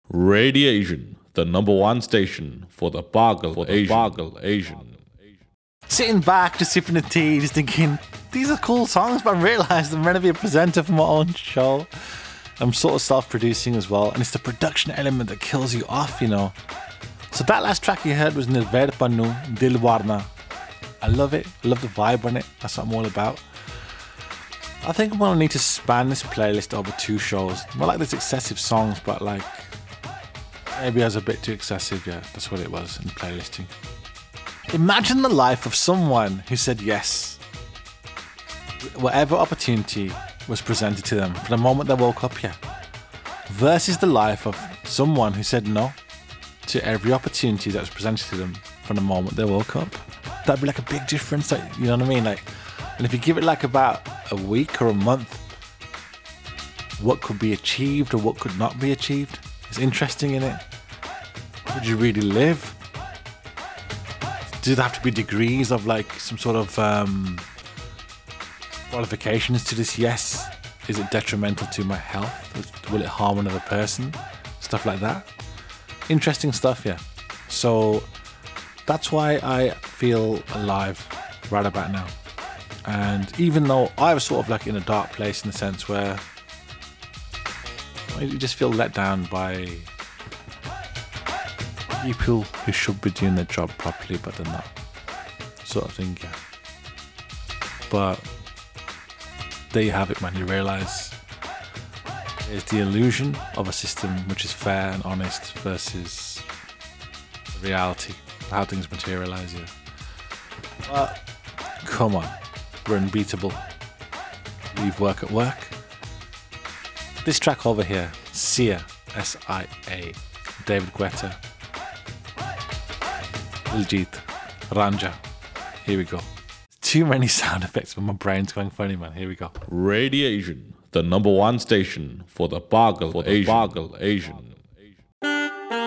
Radiation, the number one station for the Boggle Asian. Sitting back, just sipping a tea, just thinking, these are cool songs, but I realised I'm meant to be a presenter for my own show. I'm sort of self-producing as well, and it's the production element that kills you off, you know. So that last track you heard was Nilver Pannu, Dil Warna. I love it. I love the vibe on it. That's what I'm all about. I think I'm going to need to span this playlist over 2 shows. Not like there's excessive songs, but like maybe I was a bit too excessive. Yeah, that's what it was in playlisting. Imagine the life of someone who said yes. Whatever opportunity was presented to them from the moment they woke up, yeah. Versus the life of someone who said no to every opportunity that was presented to them from the moment they woke up. That'd be like a big difference, like, you know what I mean? Like, and if you give it like about a week or a month, what could be achieved or what could not be achieved? It's interesting, isn't it? Would you really live? Do there have to be degrees of like some sort of qualifications to this yes? Is it detrimental to my health? Will it harm another person? Stuff like that. Interesting stuff, yeah. So that's why I feel alive right about now. And even though I was sort of like in a dark place in the sense where you just feel let down by people who should be doing their job properly but they're not, sort of thing, yeah. But there you have it, man. You realise there's the illusion of a system which is fair and honest versus the reality of how things materialise, yeah. But come on, we're unbeatable. Leave work at work. This track over here, Sia, S-I-A, David Guetta, Diljit, Ranja. Here we go. Too many sound effects, but my brain's going funny, man. Here we go. Radiation, the number one station for the Boggle Asian.